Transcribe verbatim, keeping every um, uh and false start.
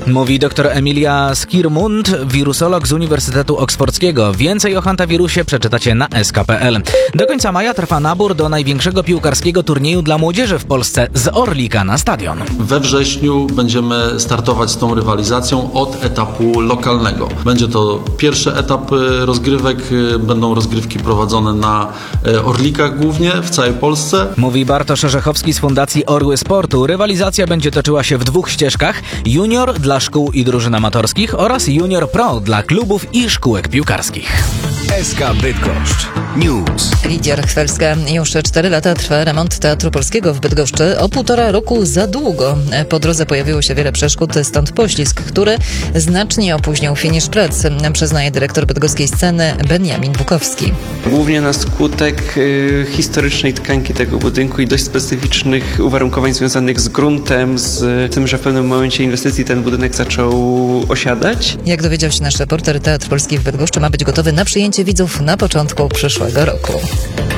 Mówi dr Emilia Skirmund, wirusolog z Uniwersytetu Oksfordzkiego. Więcej o hantawirusie przeczytacie na es ka kropka pe el. Do końca maja trwa nabór do największego piłkarskiego turnieju dla młodzieży w Polsce z Orlika na stadion. We wrześniu będziemy startować z tą rywalizacją od etapu lokalnego. Będzie to pierwszy etap rozgrywek, będą rozgrywki prowadzone na Orlikach głównie w całej Polsce. Mówi Bartosz Orzechowski z Fundacji Orły Sportu. Rywalizacja będzie toczyła się w dwóch ścieżkach. Junior dla szkół i drużyn amatorskich oraz Junior Pro dla klubów i szkółek piłkarskich. es ka Bydgoszcz News. Lidia Rachwelska. Już cztery lata trwa remont Teatru Polskiego w Bydgoszczy. O półtora roku za długo. Po drodze pojawiło się wiele przeszkód, stąd poślizg, który znacznie opóźnił finisz prac, przyznaje dyrektor bydgoskiej sceny Beniamin Bukowski. Głównie na skutek y, historycznej tkanki tego budynku i dość specyficznych uwarunkowań związanych z gruntem, z tym, że w pewnym momencie inwestycji ten budynek zaczął osiadać. Jak dowiedział się nasz reporter, Teatr Polski w Bydgoszczy ma być gotowy na przyjęcie widzów na początku przyszłego roku.